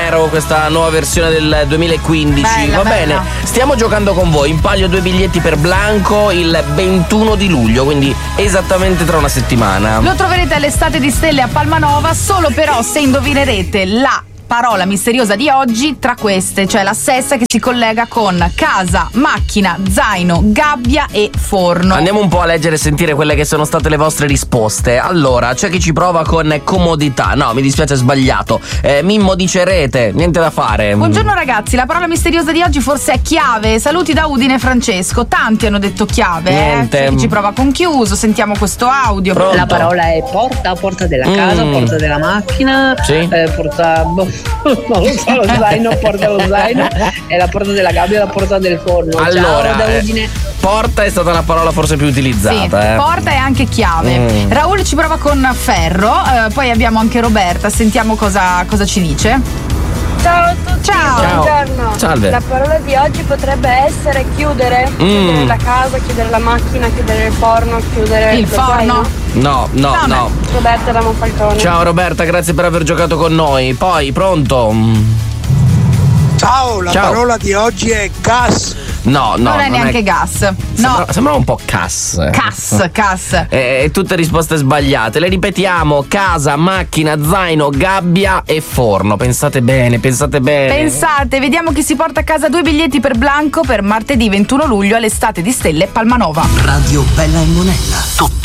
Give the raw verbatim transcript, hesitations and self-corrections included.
Camaro, questa nuova versione del duemilaquindici. Bella, Va bella. bene, stiamo giocando con voi. In palio due biglietti per Blanco il ventuno di luglio, quindi esattamente tra una settimana. Lo troverete all'Estate di Stelle a Palmanova, solo però se indovinerete la parola misteriosa di oggi tra queste, cioè la sesta che si collega con casa, macchina, zaino, gabbia e forno. Andiamo un po' a leggere e sentire quelle che sono state le vostre risposte. Allora, c'è chi ci prova con comodità. No, mi dispiace, è sbagliato. Eh, Mimmo dice rete, niente da fare. Buongiorno ragazzi, la parola misteriosa di oggi forse è chiave. Saluti da Udine Francesco. Tanti hanno detto chiave. Niente. Eh? C'è chi ci prova con chiuso, sentiamo questo audio. Pronto? La parola è porta, porta della casa, Mm. porta della macchina, Sì. eh, porta, boh, non lo so, lo zaino, porta lo zaino, e la porta della gabbia, la porta del forno. Allora, Ciao da eh, Udine. porta è stata la parola forse più Sì, utilizzata. eh. porta e anche chiave. Mm. Raul ci prova con ferro, eh, poi abbiamo anche Roberta, sentiamo cosa, cosa ci dice. Ciao a tutti, Ciao. buongiorno. Salve. La parola di oggi potrebbe essere chiudere, chiudere la casa, chiudere la macchina, chiudere il forno, chiudere Il lo forno? zaino. No, no, Vabbè. no. Roberta da Monfalcone. Ciao Roberta, grazie per aver giocato con noi. Poi, pronto? Ciao, la Ciao. parola di oggi è gas. No, no. non è neanche gas. No, Sembra, sembrava un po' cass. cas, cas. E, e tutte risposte sbagliate. Le ripetiamo: casa, macchina, zaino, gabbia e forno. Pensate bene, pensate bene. Pensate, vediamo chi si porta a casa due biglietti per Blanco per martedì ventuno luglio all'Estate di Stelle Palmanova. Radio Bella e Monella. Tutta